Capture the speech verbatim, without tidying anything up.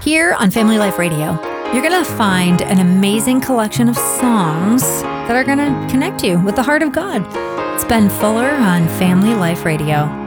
Here on Family Life Radio, you're going to find an amazing collection of songs that are going to connect you with the heart of God. It's Ben Fuller on Family Life Radio.